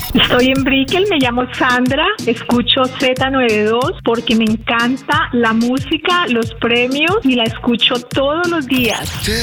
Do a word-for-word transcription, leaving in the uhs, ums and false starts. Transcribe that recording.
Estoy en Brickell, me llamo Sandra, escucho Z noventa y dos porque me encanta la música, los premios y la escucho todos los días.